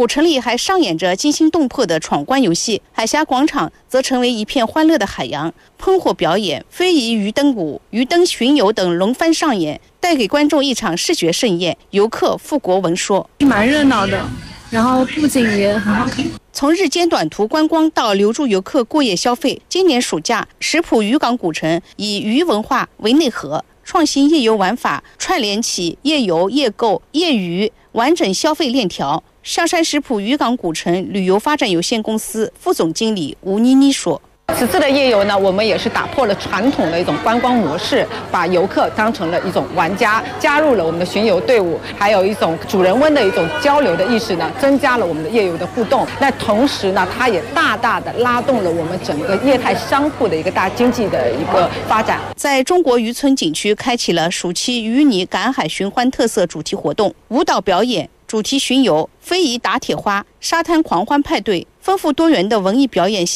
古城里还上演着惊心动魄的闯关游戏，海峡广场则成为一片欢乐的海洋。喷火表演、非遗鱼灯舞、鱼灯巡游等轮番上演，带给观众一场视觉盛宴。游客傅国文说：“ 蛮热闹的，然后布景也很好看。” 从日间短途观光到留住游客过夜消费，今年暑假，石浦渔港古城以渔文化为内核，创新夜游玩法，串联起夜游、夜购、夜渔完整消费链条。象山石浦渔港古城旅游发展有限公司副总经理吴妮妮说：“ 此次的夜游呢，我们也是打破了传统的一种观光模式，把游客当成了一种玩家，加入了我们的巡游队伍，还有一种主人翁的一种交流的意识呢，增加了我们的夜游的互动。那同时呢，它也大大的拉动了我们整个业态商铺的一个大经济的一个发展。” 在中国渔村景区开启了暑期渔泥赶海寻欢特色主题活动，舞蹈表演、主题巡游、非遗打铁花、沙滩狂欢派对，丰富多元的文艺表演